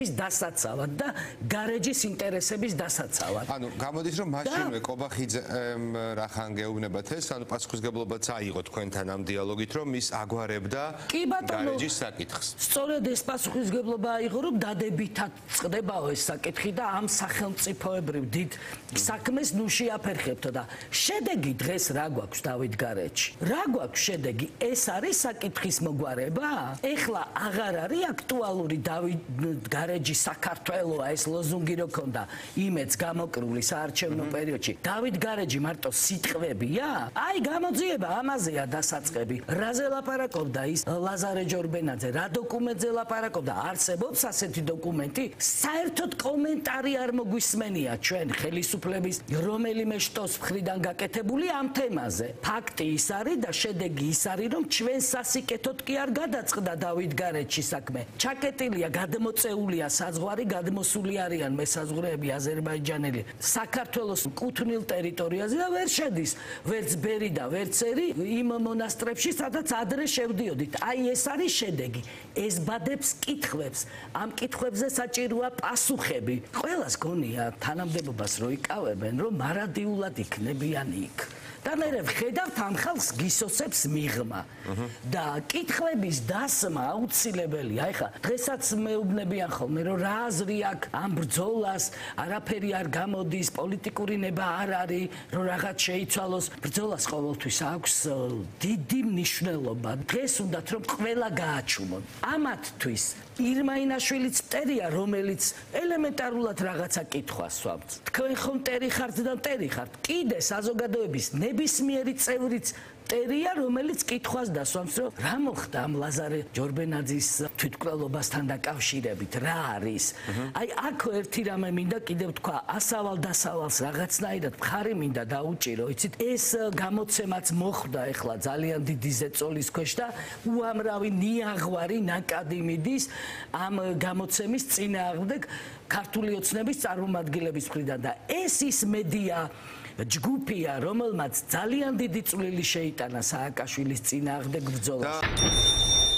დასაცავად და გარეჯის ინტერესების დასაცავად. ანუ გამოდის რომ მაშინვე კობახიძემ რახან გეუბნებათ ეს, ანუ პასუხისგებლობაც აიღო თქვენთან ამ დიალოგით, რომ ის აგვარებდა გარეჯის საკითხს. სწორედ ეს პასუხისგებლობა აიღო, რომ დადებითად წყდებაო ეს საკითხი და ამ სახელმწიფოებრივ დიდ საქმეს ნუ შეაფერხებთო და შედეგი დღეს რა გვაქვს დავით გარეჯში? რა გვაქვს შედეგი? ეს არის საკითხის მოგვარება? ეხლა აღარ არის აქტუალური დავით გარეჯი საქართველოა ეს ლოზუნგი რო ქონდა იმედს გამოკრული საარჩევნო პერიოდში. დავით გარეჯი მარტო სიტყვებია? აი გამოძიება ამაზეა დასაწყები. რაზე ლაპარაკობდა ის ლაზარე ჯორბენაძე? რა დოკუმენტზე ლაპარაკობდა? არსებობს ასეთი დოკუმენტი? საერთოდ კომენტარი არ მოგვისმენია ჩვენ ხელისუფლების რომელიმე შტოს მხრიდან გაკეთებული ამ თემაზე. ფაქტი ის არის და შედეგი ის არის, რომ ჩვენ სასიკეთოდ კი არ გადაწყდა დავით გარეჯში საქმე. ჩაკეტილია, გადმოწეულია საზღვარი, გადმოსული არიან მესაზღვრეები აზერბაიჯანელი საქართველოს კუთვნილ ტერიტორიაზე და ვერ შედის ვერც ბერი და ვერც ერი იმ მონასტრებში, სადაც ადრე შევდიოდით. აი ეს არის შედეგი. ეს ბადებს კითხვებს. ამ კითხვებზე საჭიროა პასუხები. ყველას გონია თანამდებობას რო იკავებენ, რომ მარადიულად იქნებიან იქ. და მე ვხედავთ ამ ხალხს გისოსებს მიღმა და კითხვების დასმა აუცილებელია. ეხლა დღესაც მეუბნებიან ხოლმე რომ რა აზრი აქვს ამ ბრძოლას, არაფერი არ გამოდის, პოლიტიკური ნება არ არის, რომ რაღაც შეიცვალოს. ბრძოლას ყოველთვის აქვს დიდი მნიშვნელობა. დღეს უნდათ რომ ყველა გააჩუმონ. ამათთვის ირმა ინაშვილიც მტერია, რომელიც ელემენტარულად რაღაცა კითხვას სვამთ. თქვენ ხომ მტერი ხართ და მტერი ხართ. კიდე საზოგადოების ნებისმიერი წევრიც მტერია, რომელიც კითხვას დასვამს, რომ რა მოხდა ამ ლაზარე ჯორბენაძის თვითმკვლელობასთან დაკავშირებით, რა არის. აი აქ ერთი რამე მინდა კიდევ თქვა, ასავალ დასავალს რაღაცნაირად მხარი მინდა დაუჭირო, იცით, ეს გამოცემაც მოხდა ეხლა ძალიან დიდი ზეწოლის ქვეშ და უამრავი ნიაღვარი ნაკადი მიდის ამ გამოცემის წინააღმდეგ ქართული ოცნების წარმომადგენლების მხრიდან და ეს ის მედია ჯგუფია, რომელმაც ძალიან დიდი წვლილი შეიტანა სააკაშვილის წინააღმდეგ ბრძოლაში.